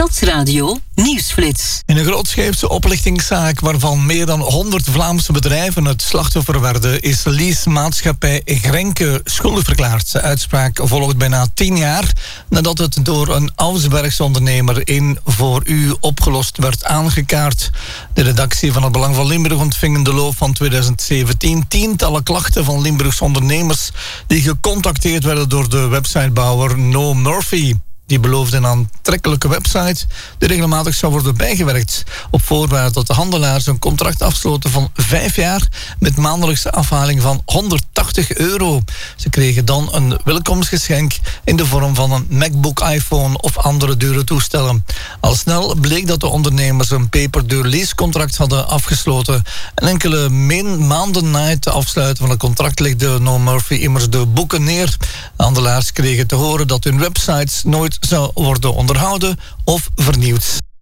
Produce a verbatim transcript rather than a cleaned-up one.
Stadsradio Nieuwsflits. In een grootscheepse oplichtingszaak waarvan meer dan honderd Vlaamse bedrijven het slachtoffer werden, is leasemaatschappij Grenke schuldig verklaard. De uitspraak volgt bijna tien jaar nadat het door een Augsbergse ondernemer in Voor U opgelost werd aangekaart. De redactie van het Belang van Limburg ontving in de loop van tweeduizend zeventien tientallen klachten van Limburgse ondernemers die gecontacteerd werden door de websitebouwer No Murphy. Die beloofde een aantrekkelijke website die regelmatig zou worden bijgewerkt, op voorwaarde dat de handelaars een contract afsloten van vijf jaar met maandelijkse afhaling van honderdtachtig euro. Ze kregen dan een welkomstgeschenk in de vorm van een MacBook, iPhone of andere dure toestellen. Al snel bleek dat de ondernemers een peperduur leasecontract hadden afgesloten en enkele min- maanden na het afsluiten van het contract legde No Murphy immers de boeken neer. De handelaars kregen te horen dat hun websites nooit zou worden onderhouden of vernieuwd.